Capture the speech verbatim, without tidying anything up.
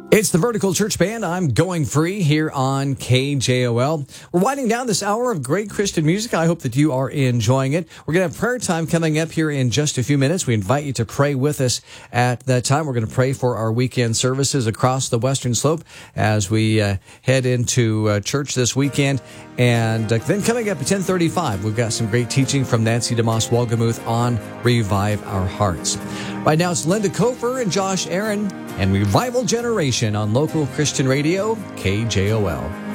It's the Vertical Church Band. I'm Going Free here on K J O L. We're winding down this hour of great Christian music. I hope that you are enjoying it. We're going to have prayer time coming up here in just a few minutes. We invite you to pray with us at that time. We're going to pray for our weekend services across the Western Slope as we uh, head into uh, church this weekend. And uh, then coming up at ten thirty-five, we've got some great teaching from Nancy DeMoss Wolgemuth on Revive Our Hearts. Right now, it's Linda Kofer and Josh Aaron and Revival Generation on local Christian radio, K J O L.